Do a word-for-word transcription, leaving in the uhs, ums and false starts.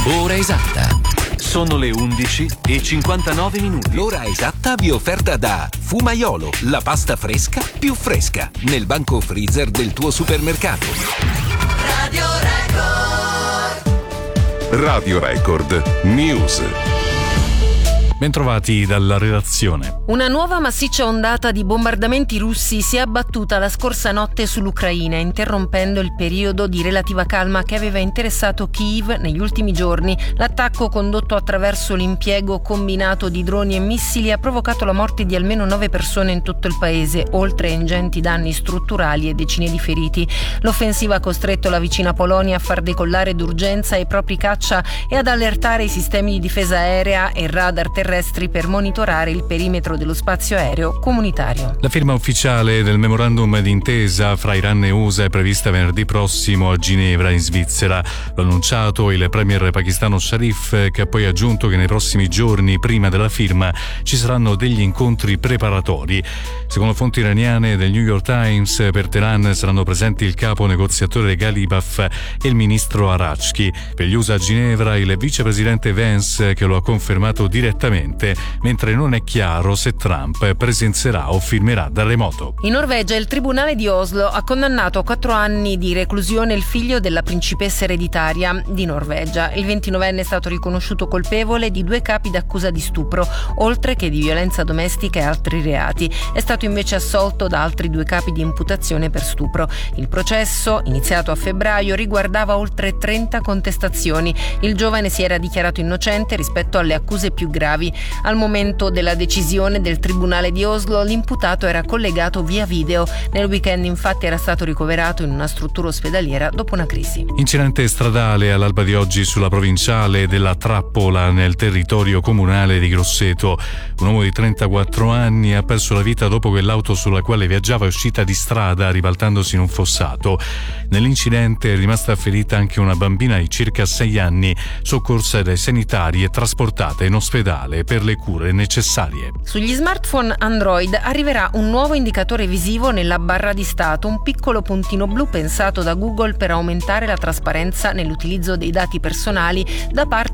Ora esatta. Sono le undici e cinquantanove minuti. L'ora esatta vi è offerta da Fumaiolo, la pasta fresca più fresca, nel banco freezer del tuo supermercato. Radio Record. Radio Record News. Bentrovati dalla redazione. Una nuova massiccia ondata di bombardamenti russi si è abbattuta la scorsa notte sull'Ucraina, interrompendo il periodo di relativa calma che aveva interessato Kyiv negli ultimi giorni. L'attacco, condotto attraverso l'impiego combinato di droni e missili, ha provocato la morte di almeno nove persone in tutto il paese, oltre a ingenti danni strutturali e decine di feriti. L'offensiva ha costretto la vicina Polonia a far decollare d'urgenza i propri caccia e ad allertare i sistemi di difesa aerea e radar terrestri terrestri per monitorare il perimetro dello spazio aereo comunitario. La firma ufficiale del memorandum d'intesa fra Iran e U S A è prevista venerdì prossimo a Ginevra, in Svizzera. L'ha annunciato il premier pakistano Sharif, che ha poi aggiunto che nei prossimi giorni, prima della firma, ci saranno degli incontri preparatori. Secondo fonti iraniane del New York Times, per Teheran saranno presenti il capo negoziatore Ghalibaf e il ministro Arachki. Per gli U S A a Ginevra il vicepresidente Vance, che lo ha confermato direttamente, mentre non è chiaro se Trump presenzierà o firmerà da remoto. In Norvegia il tribunale di Oslo ha condannato a quattro anni di reclusione il figlio della principessa ereditaria di Norvegia. Il ventinovenne è stato riconosciuto colpevole di due capi d'accusa di stupro, oltre che di violenza domestica e altri reati. È stato invece assolto da altri due capi di imputazione per stupro. Il processo, iniziato a febbraio, riguardava oltre trenta contestazioni. Il giovane si era dichiarato innocente rispetto alle accuse più gravi. Al momento della decisione del tribunale di Oslo, l'imputato era collegato via video. Nel weekend infatti era stato ricoverato in una struttura ospedaliera dopo una crisi. Incidente stradale all'alba di oggi sulla provinciale della Trappola, nel territorio comunale di Grosseto. Un uomo di trentaquattro anni ha perso la vita dopo che l'auto sulla quale viaggiava è uscita di strada, ribaltandosi in un fossato. Nell'incidente è rimasta ferita anche una bambina di circa sei anni, soccorsa dai sanitari e trasportata in ospedale per le cure necessarie. Sugli smartphone Android arriverà un nuovo indicatore visivo nella barra di stato, un piccolo puntino blu pensato da Google per aumentare la trasparenza nell'utilizzo dei dati personali da parte